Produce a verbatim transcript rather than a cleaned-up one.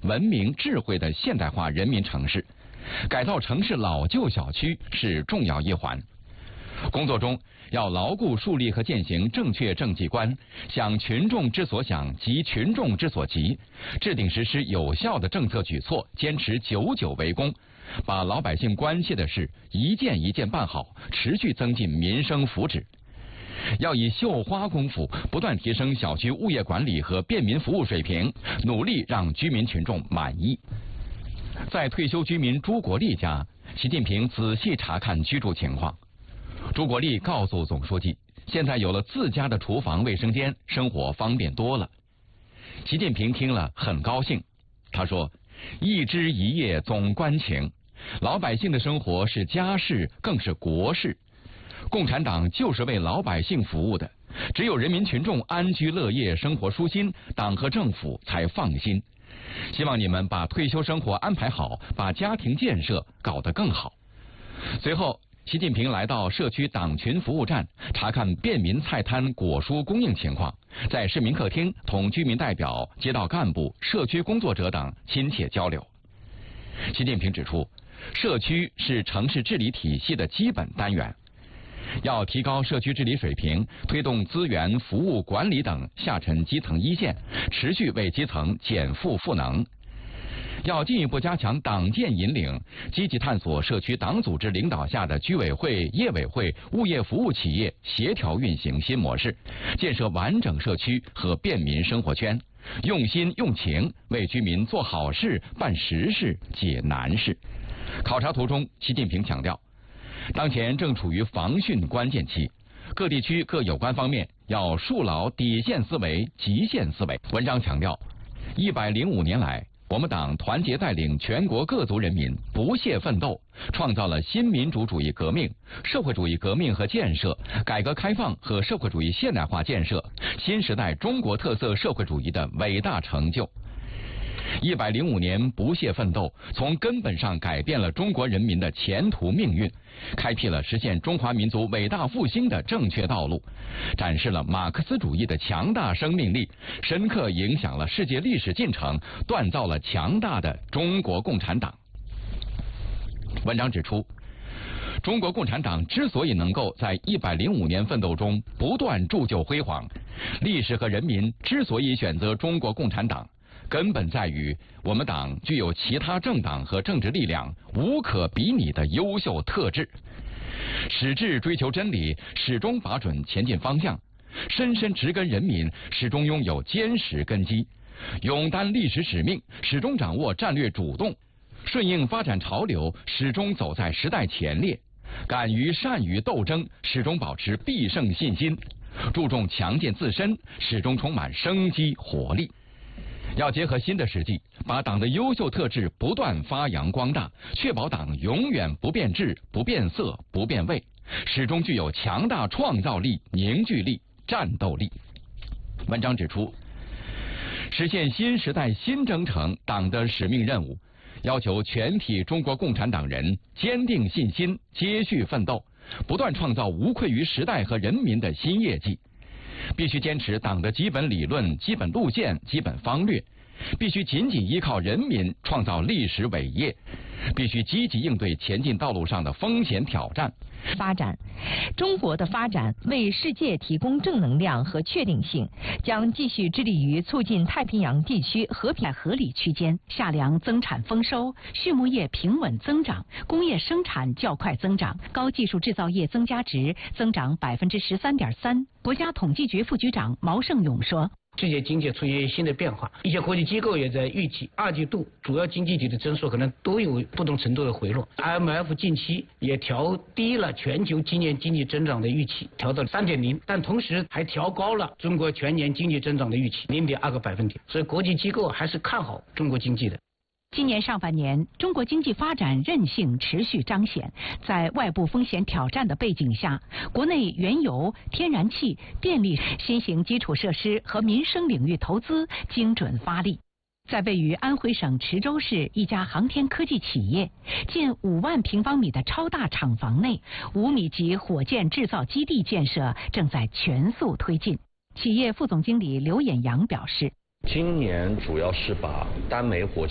文明、智慧的现代化人民城市，改造城市老旧小区是重要一环。工作中要牢固树立和践行正确政绩观，想群众之所想，急群众之所急，制定实施有效的政策举措，坚持久久为功，把老百姓关切的事一件一件办好，持续增进民生福祉。要以绣花功夫不断提升小区物业管理和便民服务水平，努力让居民群众满意。在退休居民朱国立家，习近平仔细查看居住情况。朱国立告诉总书记，现在有了自家的厨房、卫生间，生活方便多了。习近平听了很高兴，他说：“一枝一叶总关情，老百姓的生活是家事，更是国事。共产党就是为老百姓服务的，只有人民群众安居乐业、生活舒心，党和政府才放心。希望你们把退休生活安排好，把家庭建设搞得更好。”随后，习近平来到社区党群服务站，查看便民菜摊果蔬供应情况，在市民客厅同居民代表、街道干部、社区工作者等亲切交流。习近平指出，社区是城市治理体系的基本单元，要提高社区治理水平，推动资源、服务管理等下沉基层一线，持续为基层减负赋能。要进一步加强党建引领，积极探索社区党组织领导下的居委会、业委会、物业服务企业协调运行新模式，建设完整社区和便民生活圈，用心用情为居民做好事、办实事、解难事。考察图中，习近平强调，当前正处于防汛关键期，各地区各有关方面要树牢底线思维、极限思维。文章强调，一百零五年来，我们党团结带领全国各族人民不懈奋斗，创造了新民主主义革命、社会主义革命和建设、改革开放和社会主义现代化建设、新时代中国特色社会主义的伟大成就。一百零五年不懈奋斗，从根本上改变了中国人民的前途命运，开辟了实现中华民族伟大复兴的正确道路，展示了马克思主义的强大生命力，深刻影响了世界历史进程，锻造了强大的中国共产党。文章指出，中国共产党之所以能够在一百零五年奋斗中不断铸就辉煌，历史和人民之所以选择中国共产党，根本在于我们党具有其他政党和政治力量无可比拟的优秀特质，矢志追求真理，始终把准前进方向，深深植根人民，始终拥有坚实根基，勇担历史使命，始终掌握战略主动，顺应发展潮流，始终走在时代前列，敢于善于斗争，始终保持必胜信心，注重强健自身，始终充满生机活力。要结合新的实际，把党的优秀特质不断发扬光大，确保党永远不变质、不变色、不变味，始终具有强大创造力、凝聚力、战斗力。文章指出，实现新时代新征程党的使命任务，要求全体中国共产党人坚定信心，接续奋斗，不断创造无愧于时代和人民的新业绩。必须坚持党的基本理论、基本路线、基本方略，必须紧紧依靠人民创造历史伟业，必须积极应对前进道路上的风险挑战。 发展，中国的发展为世界提供正能量和确定性，将继续致力于促进太平洋地区和平合理区间夏粮增产丰收，畜牧业平稳增长，工业生产较快增长，高技术制造业增加值增长百分之十三点三。国家统计局副局长毛盛勇说。 世界经济出现新的变化，一些国际机构也在预计二季度主要经济体的增速可能都有不同程度的回落。I M F 近期也调低了全球今年经济增长的预期，调到 三点零， 但同时还调高了中国全年经济增长的预期 零点二个百分点，所以国际机构还是看好中国经济的。 今年上半年，中国经济发展韧性持续彰显。在外部风险挑战的背景下，国内原油、天然气、电力、新型基础设施和民生领域投资精准发力。在位于安徽省池州市一家航天科技企业，近五万平方米的超大厂房内，五米级火箭制造基地建设正在全速推进。企业副总经理刘衍阳表示。 今年主要是把单枚火